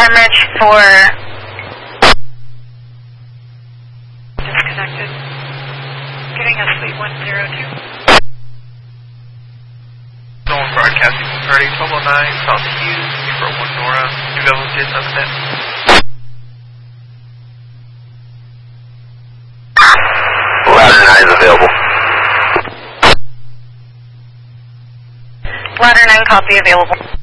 damage for... Disconnected. Giving us Suite 102. Nolan broadcasting from Party 1209, South Hughes, April 1 Nora, New Level Jet Sunset. Ladder 9 is available. Ladder 9 copy available.